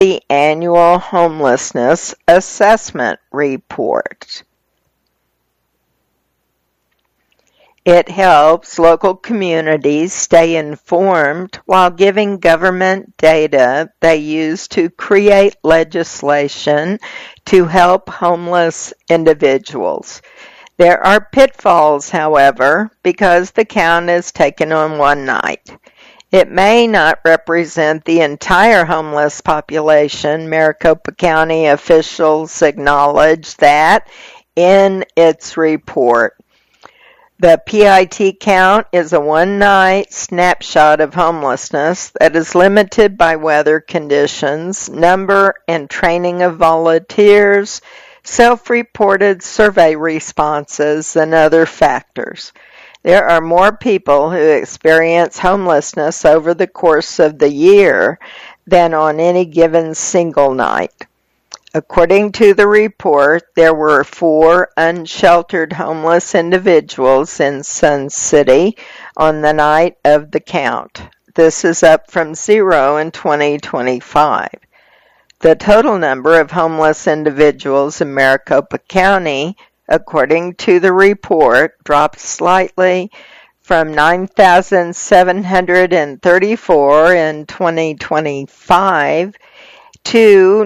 the annual homelessness assessment report. It helps local communities stay informed while giving government data they use to create legislation to help homeless individuals. There are pitfalls, however, because the count is taken on one night. It may not represent the entire homeless population. Maricopa County officials acknowledge that in its report. The PIT count is a one-night snapshot of homelessness that is limited by weather conditions, number and training of volunteers, self-reported survey responses, and other factors. There are more people who experience homelessness over the course of the year than on any given single night. According to the report, there were 4 unsheltered homeless individuals in Sun City on the night of the count. This is up from 0 in 2025. The total number of homeless individuals in Maricopa County, according to the report, dropped slightly from 9,734 in 2025 to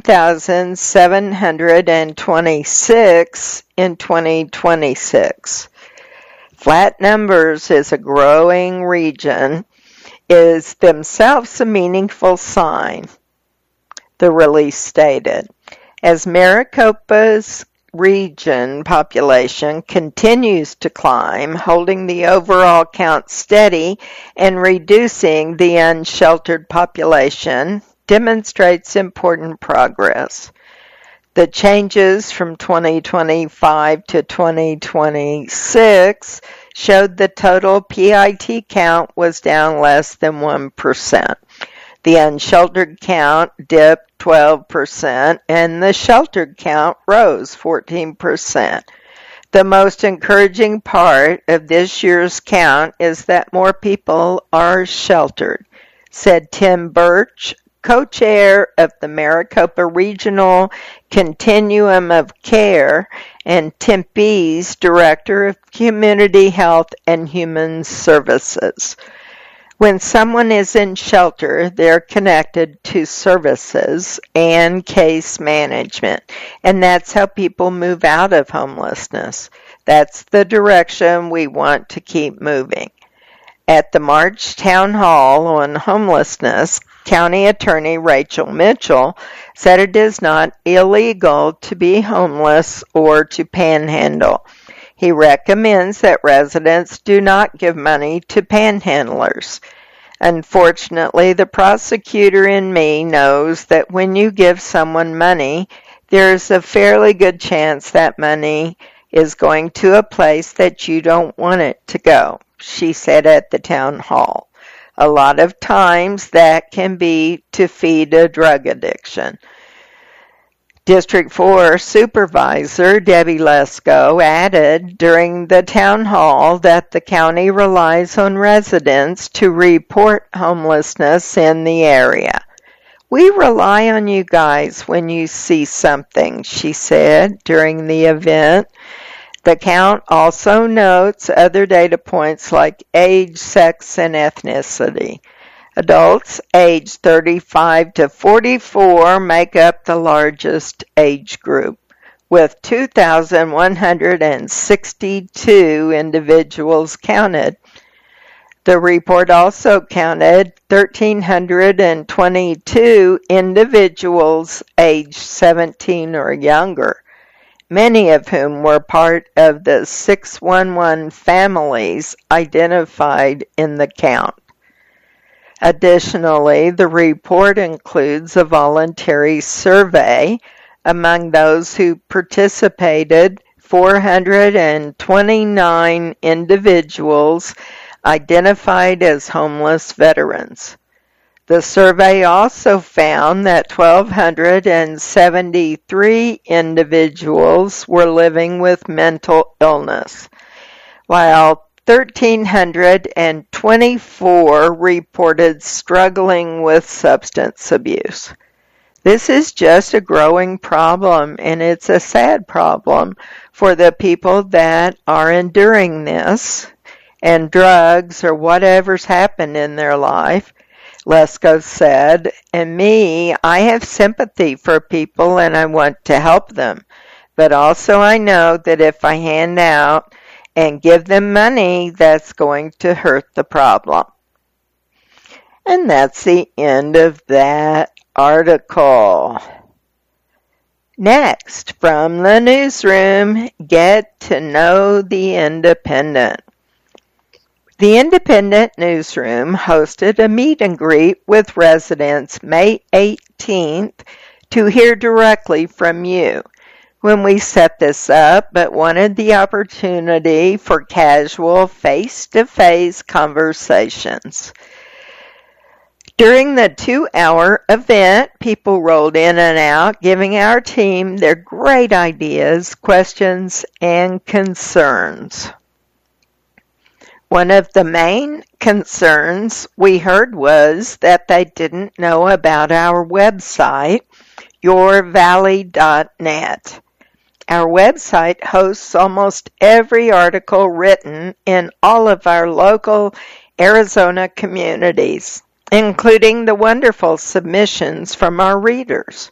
9,726 in 2026. Flat numbers is a growing region is themselves a meaningful sign, the release stated. As Maricopa's region population continues to climb, holding the overall count steady and reducing the unsheltered population, demonstrates important progress. The changes from 2025 to 2026 showed the total PIT count was down less than 1%. The unsheltered count dipped 12%, and the sheltered count rose 14%. The most encouraging part of this year's count is that more people are sheltered, said Tim Birch, co-chair of the Maricopa Regional Continuum of Care and Tempe's Director of Community Health and Human Services. When someone is in shelter, they're connected to services and case management, and that's how people move out of homelessness. That's the direction we want to keep moving. At the March Town Hall on homelessness, County Attorney Rachel Mitchell said it is not illegal to be homeless or to panhandle. He recommends that residents do not give money to panhandlers. Unfortunately, the prosecutor in me knows that when you give someone money, there's a fairly good chance that money is going to a place that you don't want it to go, she said at the town hall. A lot of times that can be to feed a drug addiction. District 4 Supervisor Debbie Lesko added during the town hall that the county relies on residents to report homelessness in the area. We rely on you guys when you see something, she said during the event. The count also notes other data points like age, sex, and ethnicity. Adults aged 35 to 44 make up the largest age group, with 2,162 individuals counted. The report also counted 1,322 individuals aged 17 or younger, many of whom were part of the 611 families identified in the count. Additionally, the report includes a voluntary survey. Among those who participated, 429 individuals identified as homeless veterans. The survey also found that 1,273 individuals were living with mental illness, while 1,324 reported struggling with substance abuse. This is just a growing problem, and it's a sad problem for the people that are enduring this and drugs or whatever's happened in their life. Lesko said, and me, I have sympathy for people and I want to help them. But also I know that if I hand out and give them money, that's going to hurt the problem. And that's the end of that article. Next, from the newsroom, get to know the Independent. The Independent newsroom hosted a meet and greet with residents May 18th to hear directly from you. When we set this up, but wanted the opportunity for casual face-to-face conversations. During the 2-hour event, people rolled in and out, giving our team their great ideas, questions, and concerns. One of the main concerns we heard was that they didn't know about our website, yourvalley.net. Our website hosts almost every article written in all of our local Arizona communities, including the wonderful submissions from our readers.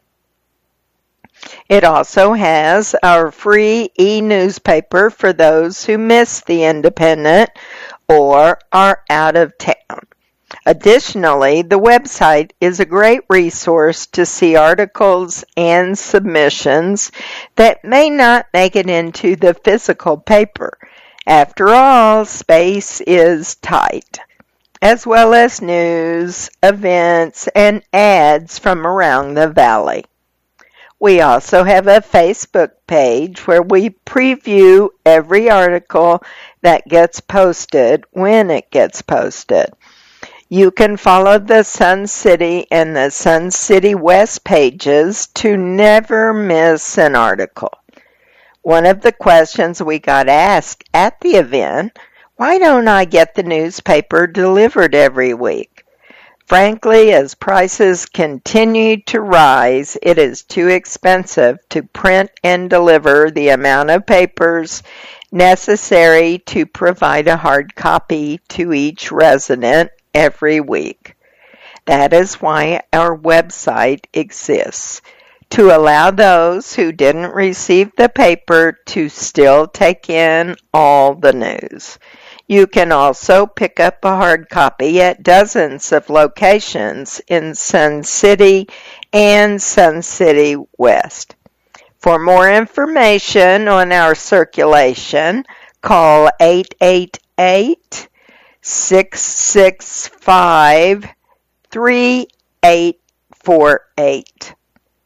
It also has our free e-newspaper for those who miss the Independent or are out of town. Additionally, the website is a great resource to see articles and submissions that may not make it into the physical paper. After all, space is tight, as well as news, events, and ads from around the valley. We also have a Facebook page where we preview every article that gets posted when it gets posted. You can follow the Sun City and the Sun City West pages to never miss an article. One of the questions we got asked at the event, why don't I get the newspaper delivered every week? Frankly, as prices continue to rise, it is too expensive to print and deliver the amount of papers necessary to provide a hard copy to each resident every week. That is why our website exists, to allow those who didn't receive the paper to still take in all the news. You can also pick up a hard copy at dozens of locations in Sun City and Sun City West. For more information on our circulation, call 888-665-3848.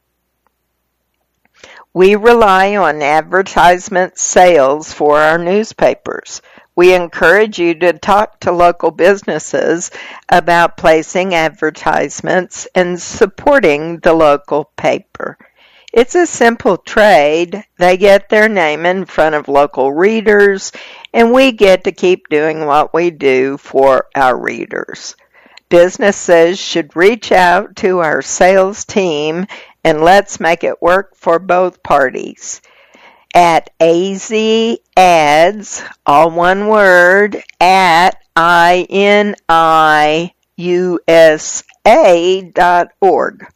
We rely on advertisement sales for our newspapers. We encourage you to talk to local businesses about placing advertisements and supporting the local paper. It's a simple trade. They get their name in front of local readers, and we get to keep doing what we do for our readers. Businesses should reach out to our sales team, and let's make it work for both parties. At AZAds, all one word, at INIUSA.org.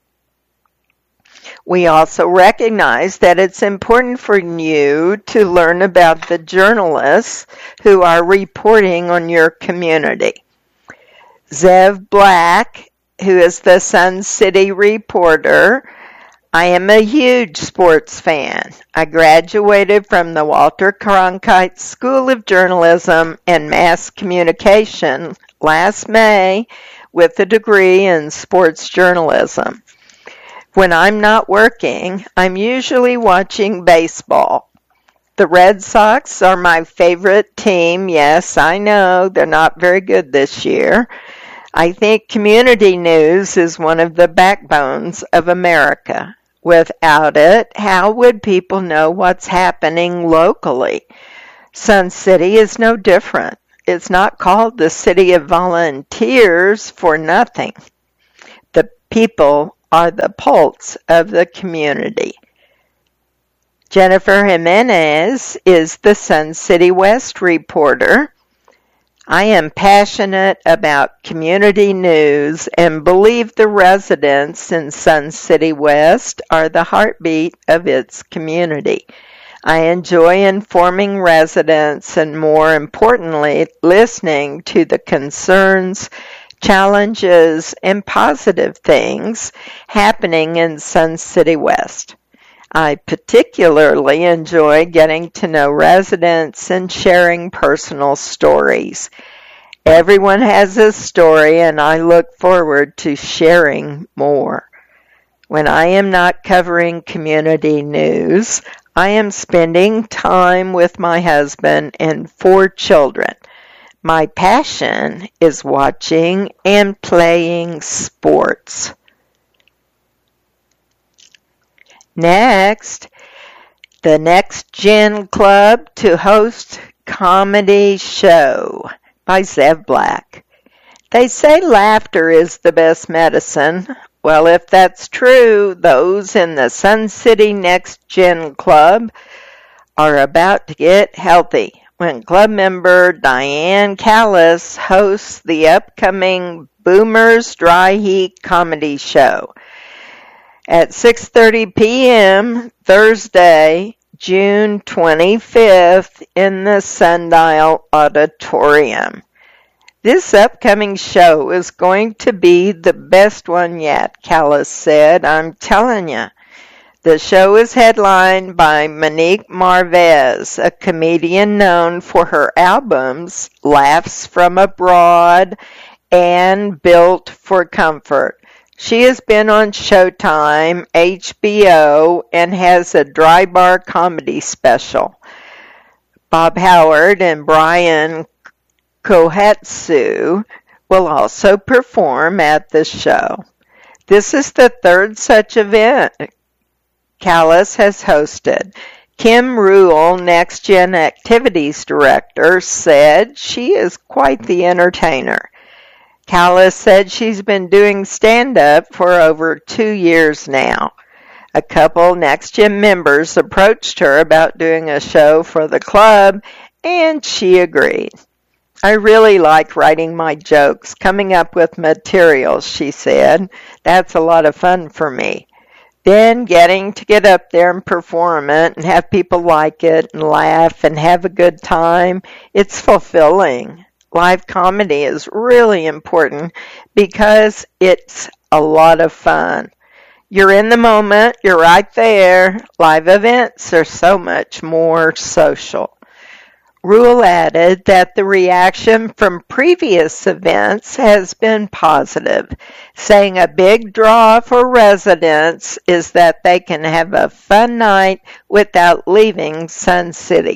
We also recognize that it's important for you to learn about the journalists who are reporting on your community. Zev Black, who is the Sun City reporter. I am a huge sports fan. I graduated from the Walter Cronkite School of Journalism and Mass Communication last May with a degree in sports journalism. When I'm not working, I'm usually watching baseball. The Red Sox are my favorite team. Yes, I know they're not very good this year. I think community news is one of the backbones of America. Without it, how would people know what's happening locally? Sun City is no different. It's not called the City of Volunteers for nothing. The people are the pulse of the community. Jennifer Jimenez is the Sun City West reporter. I am passionate about community news and believe the residents in Sun City West are the heartbeat of its community. I enjoy informing residents and, more importantly, listening to the concerns, challenges, and positive things happening in Sun City West. I particularly enjoy getting to know residents and sharing personal stories. Everyone has a story, and I look forward to sharing more. When I am not covering community news, I am spending time with my husband and 4 children. My passion is watching and playing sports. Next, the Next Gen Club to host comedy show by Zev Black. They say laughter is the best medicine. Well, if that's true, those in the Sun City Next Gen Club are about to get healthy when club member Diane Callis hosts the upcoming Boomers Dry Heat comedy show at 6:30 p.m. Thursday, June 25th in the Sundial Auditorium. This upcoming show is going to be the best one yet, Callis said. I'm telling you. The show is headlined by Monique Marvez, a comedian known for her albums Laughs from Abroad and Built for Comfort. She has been on Showtime, HBO, and has a dry bar comedy special. Bob Howard and Brian Kohetsu will also perform at the show. This is the 3rd such event Callis has hosted. Kim Rule, Next Gen Activities Director, said she is quite the entertainer. Callis said she's been doing stand-up for over 2 years now. A couple Next Gen members approached her about doing a show for the club, and she agreed. I really like writing my jokes, coming up with materials, she said. That's a lot of fun for me. Then getting to get up there and perform it and have people like it and laugh and have a good time, it's fulfilling. Live comedy is really important because it's a lot of fun. You're in the moment, you're right there. Live events are so much more social. Rule added that the reaction from previous events has been positive, saying a big draw for residents is that they can have a fun night without leaving Sun City.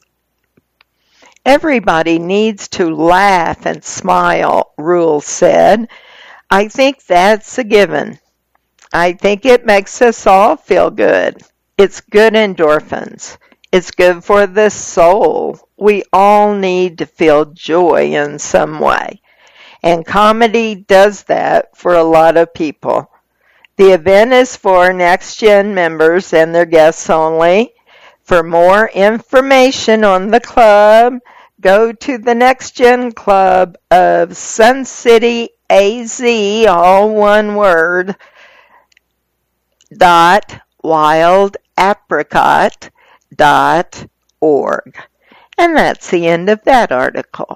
Everybody needs to laugh and smile, Rule said. I think that's a given. I think it makes us all feel good. It's good endorphins. It's good for the soul. We all need to feel joy in some way. And comedy does that for a lot of people. The event is for Next Gen members and their guests only. For more information on the club, go to the Next Gen Club of Sun City AZ, all one word, wildapricot.org. And that's the end of that article.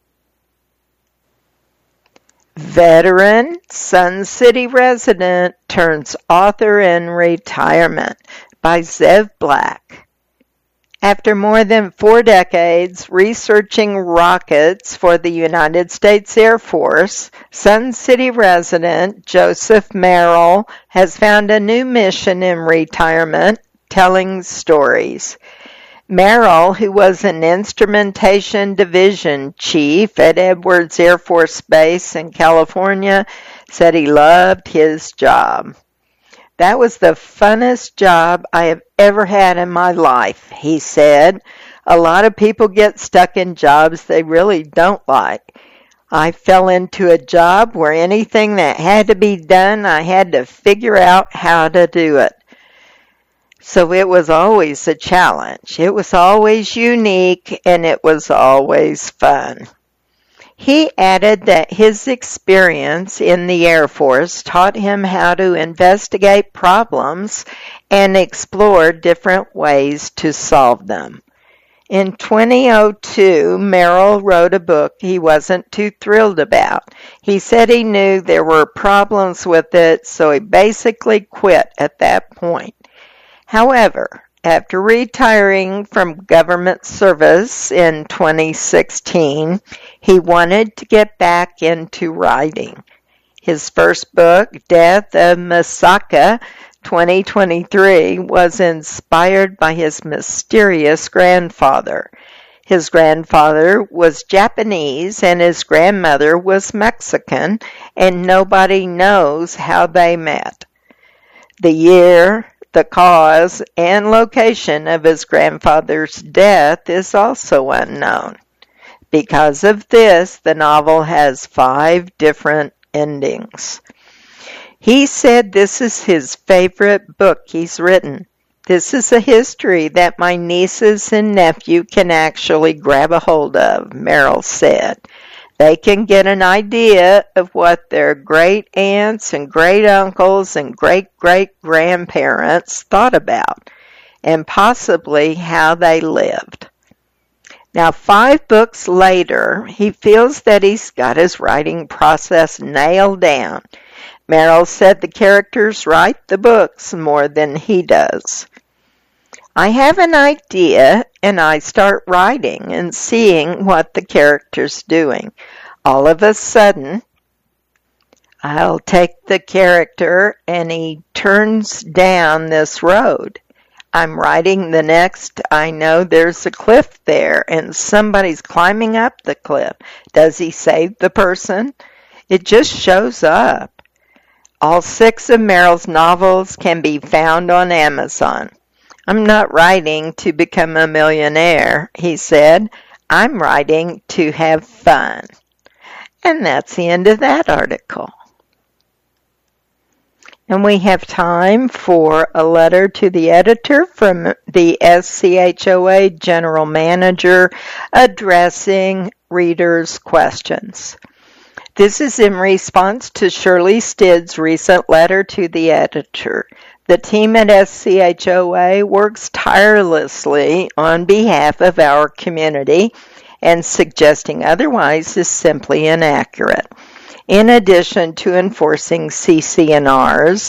Veteran Sun City resident turns author in retirement by Zev Black. After more than 4 decades researching rockets for the United States Air Force, Sun City resident Joseph Merrill has found a new mission in retirement, telling stories. Merrill, who was an instrumentation division chief at Edwards Air Force Base in California, said he loved his job. That was the funnest job I have ever had in my life, he said. A lot of people get stuck in jobs they really don't like. I fell into a job where anything that had to be done, I had to figure out how to do it. So it was always a challenge. It was always unique, and it was always fun. He added that his experience in the Air Force taught him how to investigate problems and explore different ways to solve them. In 2002, Merrill wrote a book he wasn't too thrilled about. He said he knew there were problems with it, so he basically quit at that point. However, after retiring from government service in 2016, he wanted to get back into writing. His first book, Death of Misaka, 2023, was inspired by his mysterious grandfather. His grandfather was Japanese and his grandmother was Mexican, and nobody knows how they met. The year, the cause, and location of his grandfather's death is also unknown. Because of this, the novel has 5 different endings. He said this is his favorite book he's written. This is a history that my nieces and nephew can actually grab a hold of, Merrill said. They can get an idea of what their great aunts and great uncles and great great grandparents thought about, and possibly how they lived. Now, 5 books later, he feels that he's got his writing process nailed down. Merrill said the characters write the books more than he does. I have an idea, and I start writing and seeing what the character's doing. All of a sudden, I'll take the character, and he turns down this road. I'm writing the next, I know there's a cliff there, and somebody's climbing up the cliff. Does he save the person? It just shows up. All 6 of Merrill's novels can be found on Amazon. I'm not writing to become a millionaire, he said. I'm writing to have fun. And that's the end of that article. And we have time for a letter to the editor from the SCHOA General Manager addressing readers' questions. This is in response to Shirley Stidd's recent letter to the editor. The team at SCHOA works tirelessly on behalf of our community, and suggesting otherwise is simply inaccurate. In addition to enforcing CC&Rs,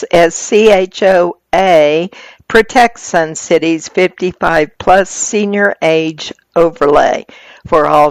SCHOA protects Sun City's 55-plus senior age overlay for all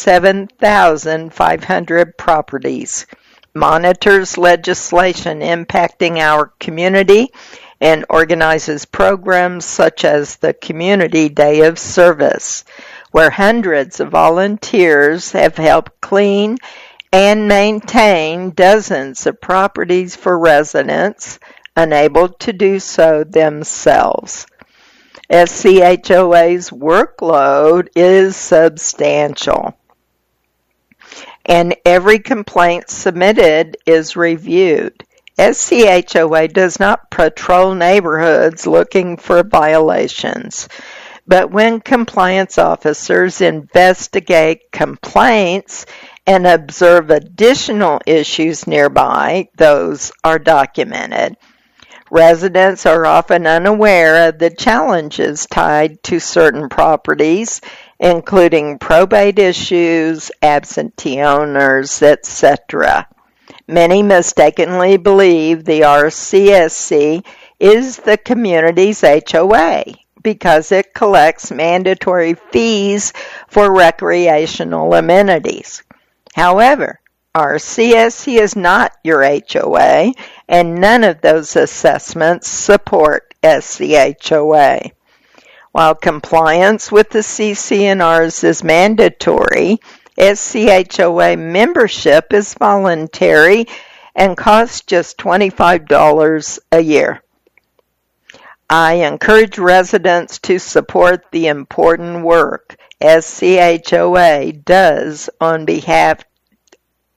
27,500 properties, monitors legislation impacting our community, and organizes programs such as the Community Day of Service, where hundreds of volunteers have helped clean and maintain dozens of properties for residents unable to do so themselves. SCHOA's workload is substantial, and every complaint submitted is reviewed. SCHOA does not patrol neighborhoods looking for violations, but when compliance officers investigate complaints and observe additional issues nearby, those are documented. Residents are often unaware of the challenges tied to certain properties, including probate issues, absentee owners, etc. Many mistakenly believe the RCSC is the community's HOA because it collects mandatory fees for recreational amenities. However, RCSC is not your HOA, and none of those assessments support SCHOA. While compliance with the CC&Rs is mandatory, SCHOA membership is voluntary and costs just $25 a year. I encourage residents to support the important work SCHOA does on behalf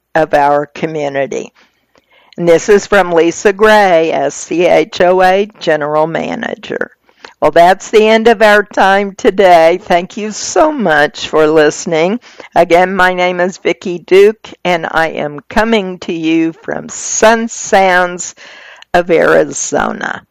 of our community. And this is from Lisa Gray, SCHOA General Manager. Well, that's the end of our time today. Thank you so much for listening. Again, my name is Vicki Duke, and I am coming to you from Sun Sounds of Arizona.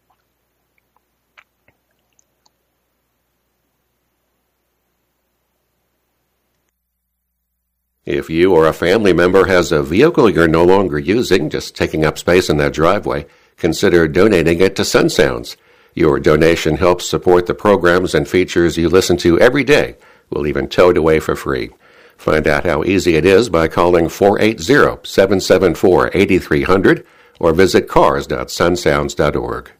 If you or a family member has a vehicle you're no longer using, just taking up space in that driveway, consider donating it to Sun Sounds. Your donation helps support the programs and features you listen to every day. We'll even tow it away for free. Find out how easy it is by calling 480-774-8300 or visit cars.sunsounds.org.